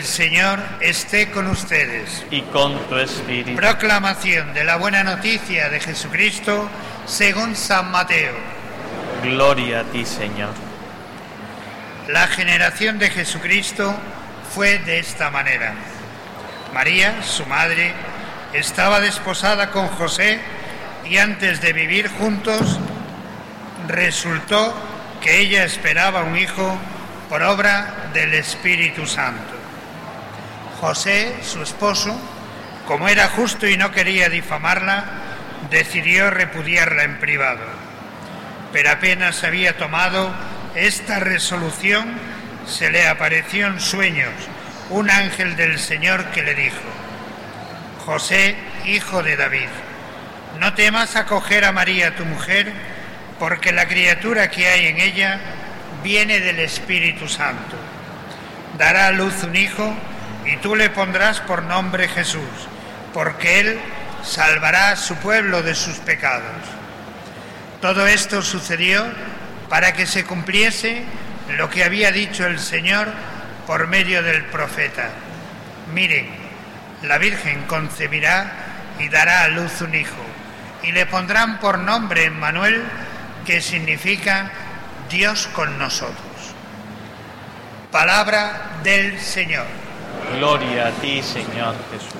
El Señor esté con ustedes. Y con tu espíritu. Proclamación de la buena noticia de Jesucristo según San Mateo. Gloria a ti, Señor. La generación de Jesucristo fue de esta manera. María, su madre, estaba desposada con José y antes de vivir juntos resultó que ella esperaba un hijo por obra del Espíritu Santo. José, su esposo, como era justo y no quería difamarla, decidió repudiarla en privado. Pero apenas había tomado esta resolución, se le apareció en sueños un ángel del Señor que le dijo: José, hijo de David, no temas acoger a María tu mujer, porque la criatura que hay en ella viene del Espíritu Santo. Dará a luz un hijo y tú le pondrás por nombre Jesús, porque él salvará a su pueblo de sus pecados. Todo esto sucedió para que se cumpliese lo que había dicho el Señor por medio del profeta: miren, la Virgen concebirá y dará a luz un hijo, y le pondrán por nombre Emmanuel, que significa Dios con nosotros. Palabra del Señor. Gloria a ti, Señor Jesús.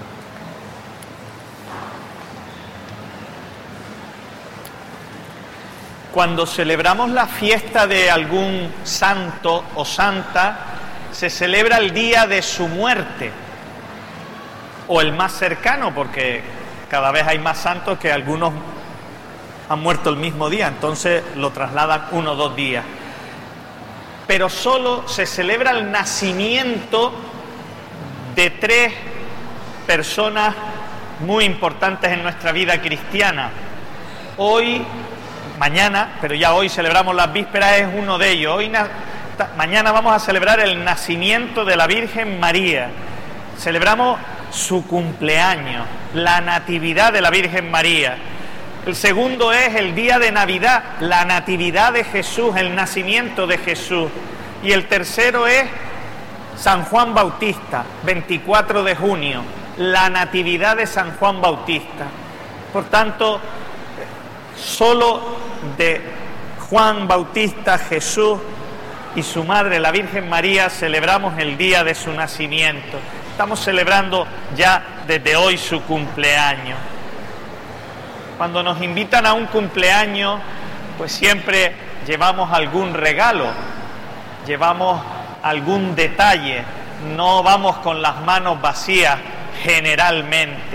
Cuando celebramos la fiesta de algún santo o santa, se celebra el día de su muerte, o el más cercano, porque cada vez hay más santos que algunos han muerto el mismo día, entonces lo trasladan 1 o 2 días. Pero solo se celebra el nacimiento de 3 personas muy importantes en nuestra vida cristiana. Hoy, mañana, pero ya hoy celebramos las vísperas, es uno de ellos. Mañana vamos a celebrar el nacimiento de la Virgen María. Celebramos su cumpleaños, la natividad de la Virgen María. El segundo es el día de Navidad, la natividad de Jesús, el nacimiento de Jesús. Y el tercero es San Juan Bautista, 24 de junio, la natividad de San Juan Bautista. Por tanto, solo de Juan Bautista, Jesús y su madre, la Virgen María, celebramos el día de su nacimiento. Estamos celebrando ya desde hoy su cumpleaños. Cuando nos invitan a un cumpleaños, pues siempre llevamos algún regalo, llevamos algún detalle, no vamos con las manos vacías generalmente.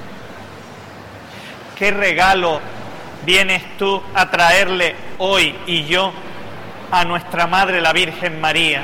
¿Qué regalo vienes tú a traerle hoy y yo a nuestra Madre la Virgen María?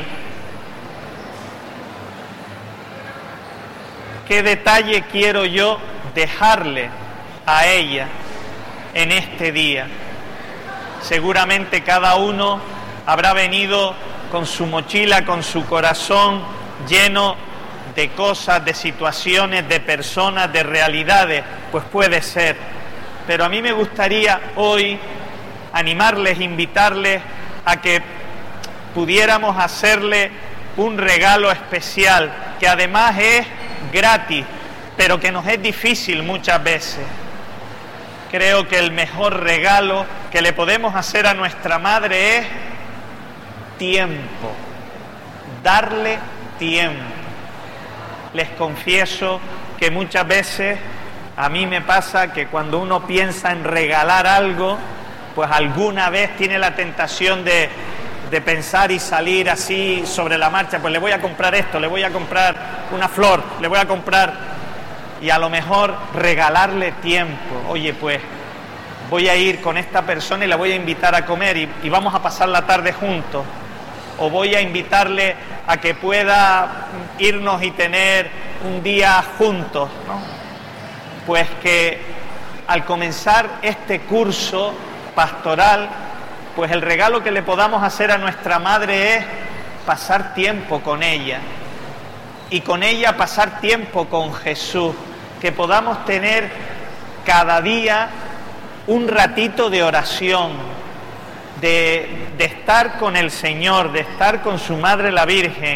¿Qué detalle quiero yo dejarle a ella en este día? Seguramente cada uno habrá venido con su mochila, con su corazón lleno de cosas, de situaciones, de personas, de realidades. Pues puede ser. Pero a mí me gustaría hoy animarles, invitarles a que pudiéramos hacerle un regalo especial, que además es gratis, pero que nos es difícil muchas veces. Creo que el mejor regalo que le podemos hacer a nuestra madre es tiempo, darle tiempo. Les confieso que muchas veces a mí me pasa que cuando uno piensa en regalar algo, pues alguna vez tiene la tentación de pensar y salir así sobre la marcha. Pues le voy a comprar esto, le voy a comprar una flor, le voy a comprar... Y a lo mejor regalarle tiempo. Oye, pues voy a ir con esta persona y la voy a invitar a comer y vamos a pasar la tarde juntos. O voy a invitarle a que pueda irnos y tener un día juntos, ¿no? Pues que al comenzar este curso pastoral, pues el regalo que le podamos hacer a nuestra madre es pasar tiempo con ella. Y con ella pasar tiempo con Jesús, que podamos tener cada día un ratito de oración, de estar con el Señor, de estar con su Madre la Virgen,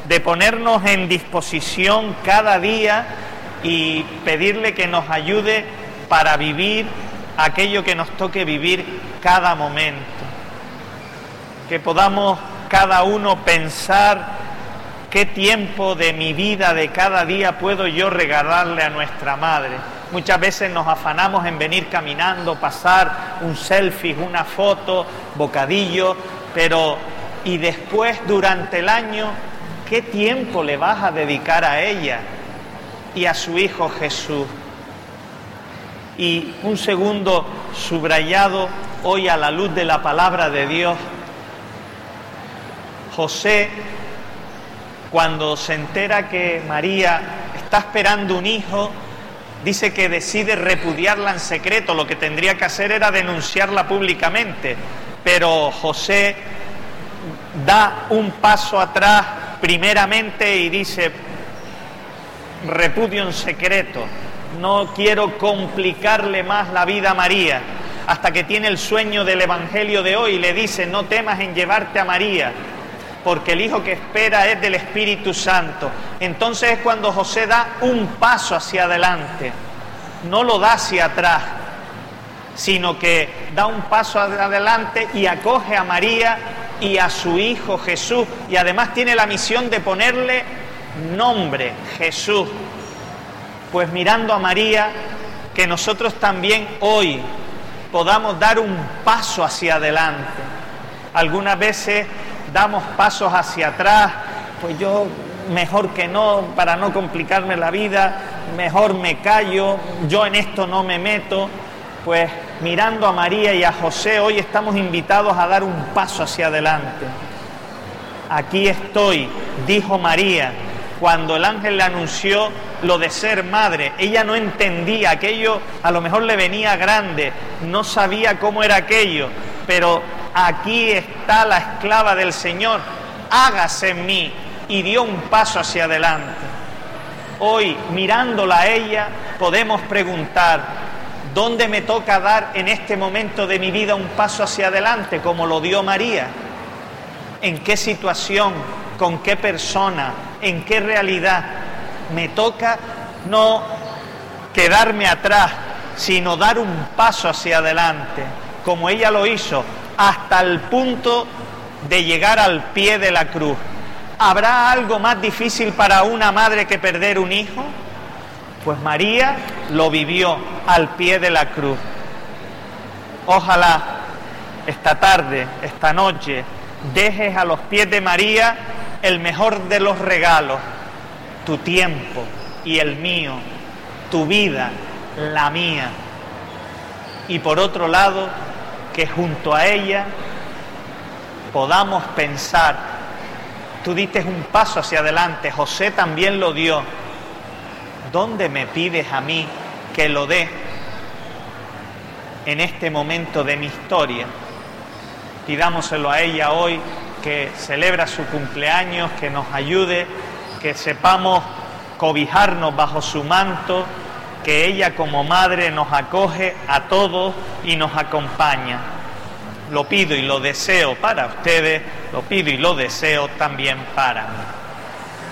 de ponernos en disposición cada día y pedirle que nos ayude para vivir aquello que nos toque vivir cada momento. Que podamos cada uno pensar qué tiempo de mi vida, de cada día, puedo yo regalarle a nuestra madre. Muchas veces nos afanamos en venir caminando, pasar un selfie, una foto, bocadillo, pero ¿y después durante el año qué tiempo le vas a dedicar a ella y a su Hijo Jesús? Y un segundo subrayado hoy a la luz de la palabra de Dios. José, cuando se entera que María está esperando un hijo, dice que decide repudiarla en secreto. Lo que tendría que hacer era denunciarla públicamente, pero José da un paso atrás primeramente y dice: repudio en secreto, no quiero complicarle más la vida a María, hasta que tiene el sueño del Evangelio de hoy y le dice: no temas en llevarte a María, porque el hijo que espera es del Espíritu Santo. Entonces es cuando José da un paso hacia adelante, no lo da hacia atrás, sino que da un paso adelante y acoge a María y a su Hijo Jesús, y además tiene la misión de ponerle nombre, Jesús. Pues mirando a María, que nosotros también hoy podamos dar un paso hacia adelante. Algunas veces damos pasos hacia atrás, pues yo mejor que no, para no complicarme la vida, mejor me callo, yo en esto no me meto. Pues mirando a María y a José, hoy estamos invitados a dar un paso hacia adelante. Aquí estoy, dijo María, cuando el ángel le anunció lo de ser madre. Ella no entendía aquello, a lo mejor le venía grande, no sabía cómo era aquello, pero aquí está la esclava del Señor, hágase en mí, y dio un paso hacia adelante. Hoy, mirándola a ella, podemos preguntar: ¿dónde me toca dar en este momento de mi vida un paso hacia adelante, como lo dio María? ¿En qué situación, con qué persona, en qué realidad me toca no quedarme atrás, sino dar un paso hacia adelante, como ella lo hizo, hasta el punto de llegar al pie de la cruz? ¿Habrá algo más difícil para una madre que perder un hijo? Pues María lo vivió al pie de la cruz. Ojalá esta tarde, esta noche, dejes a los pies de María el mejor de los regalos: tu tiempo y el mío, tu vida, la mía. Y por otro lado, que junto a ella podamos pensar: tú diste un paso hacia adelante, José también lo dio, ¿dónde me pides a mí que lo dé en este momento de mi historia? Pidámoselo a ella hoy, que celebra su cumpleaños, que nos ayude, que sepamos cobijarnos bajo su manto, que ella como madre nos acoge a todos y nos acompaña. Lo pido y lo deseo para ustedes, lo pido y lo deseo también para mí.